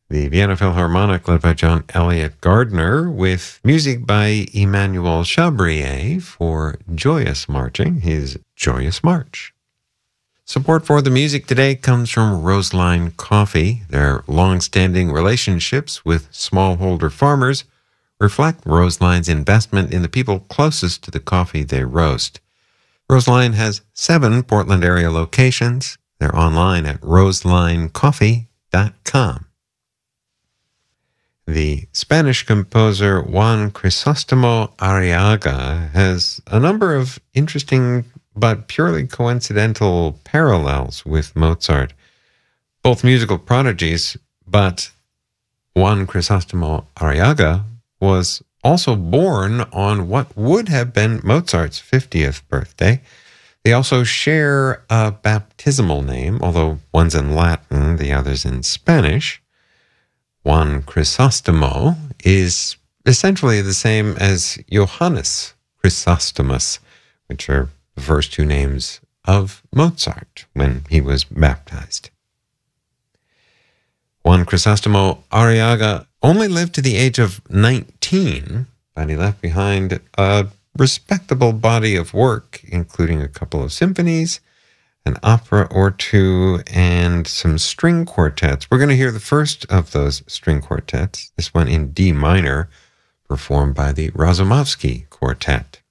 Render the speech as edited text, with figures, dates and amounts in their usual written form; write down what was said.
The Vienna Philharmonic, led by John Elliott Gardner, with music by Emmanuel Chabrier for Joyous Marching, his Joyous March. Support for the music today comes from Roseline Coffee. Their long-standing relationships with smallholder farmers reflect Roseline's investment in the people closest to the coffee they roast. Roseline has 7 Portland area locations. They're online at roselinecoffee.com. The Spanish composer Juan Crisóstomo Arriaga has a number of interesting but purely coincidental parallels with Mozart. Both musical prodigies, but Juan Crisóstomo Arriaga was also born on what would have been Mozart's 50th birthday. They also share a baptismal name, although one's in Latin, the other's in Spanish. Juan Crisóstomo is essentially the same as Johannes Chrysostomus, which are the first 2 names of Mozart when he was baptized. Juan Crisóstomo Arriaga only lived to the age of 19, but he left behind a respectable body of work, including a couple of symphonies, an opera or 2, and some string quartets. We're going to hear the first of those string quartets, this one in D minor, performed by the Razumovsky Quartet.